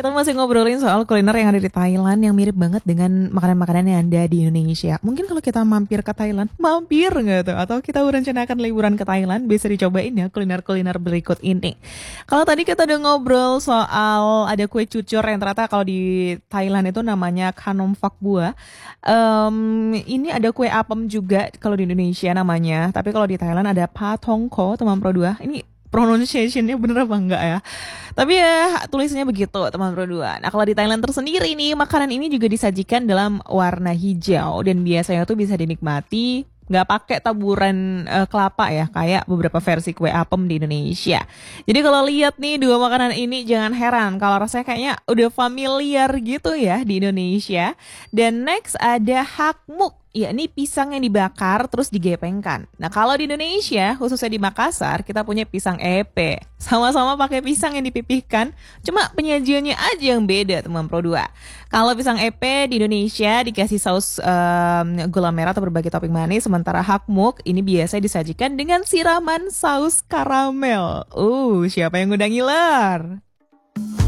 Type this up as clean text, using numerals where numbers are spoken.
Kita masih ngobrolin soal kuliner yang ada di Thailand yang mirip banget dengan makanan-makanan yang ada di Indonesia. Mungkin kalau kita mampir ke Thailand, mampir nggak tuh? Atau kita merencanakan liburan ke Thailand, bisa dicobain ya kuliner-kuliner berikut ini. Kalau tadi kita udah ngobrol soal ada kue cucur yang ternyata kalau di Thailand itu namanya Kanom Phak Bua. Ini ada kue apem juga kalau di Indonesia namanya. Tapi kalau di Thailand ada Pa Thong Ko, teman Pro 2. Ini pronunciation-nya bener apa enggak ya? Tapi ya tulisannya begitu teman berdua. Nah kalau di Thailand tersendiri nih makanan ini juga disajikan dalam warna hijau dan biasanya tuh bisa dinikmati nggak pakai taburan kelapa ya kayak beberapa versi kue apem di Indonesia. Jadi kalau lihat nih dua makanan ini jangan heran kalau rasanya kayaknya udah familiar gitu ya di Indonesia. Dan next ada hakmuk. Ya, ini pisang yang dibakar terus digepengkan. Nah, kalau di Indonesia, khususnya di Makassar, kita punya pisang epe. Sama-sama pakai pisang yang dipipihkan, cuma penyajiannya aja yang beda, teman Pro 2. Kalau pisang epe di Indonesia dikasih saus gula merah atau berbagai topping manis, sementara hakmuk ini biasa disajikan dengan siraman saus karamel. Siapa yang udah ngiler?